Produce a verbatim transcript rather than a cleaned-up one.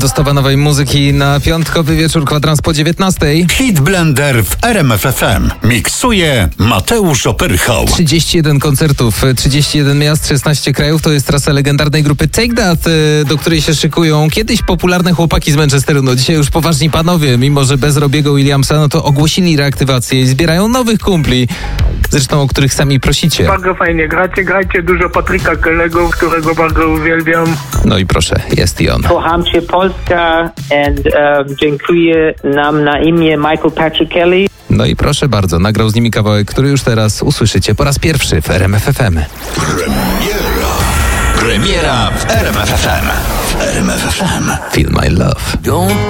Dostawa nowej muzyki na piątkowy wieczór, kwadrans po dziewiętnastej. Hit Blender w R M F F M. Miksuje Mateusz Opyrchał. trzydzieści jeden koncertów, trzydzieści jeden miast, szesnaście krajów. To jest trasa legendarnej grupy Take That, do której się szykują kiedyś popularne chłopaki z Manchesteru. No dzisiaj już poważni panowie, mimo że bez Robiego Williamsa, no to ogłosili reaktywację i zbierają nowych kumpli. Zresztą o których sami prosicie. Bardzo fajnie gracie, grajcie dużo Patryka Kellego, którego bardzo uwielbiam. No i proszę, jest i on. Kocham Cię Polska and um, dziękuję nam na imię Michael Patrick Kelly. No i proszę bardzo, nagrał z nimi kawałek, który już teraz usłyszycie po raz pierwszy w R M F F M. Premiera. Premiera w R M F F M. W R M F F M. Feel My Love. Don't